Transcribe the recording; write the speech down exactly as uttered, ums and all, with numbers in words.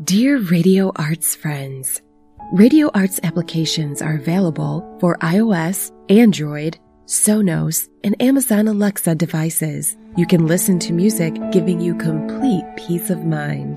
Dear Radio Arts friends, Radio Arts applications are available for iOS, Android, Sonos, and Amazon Alexa devices. You can listen to music giving you complete peace of mind.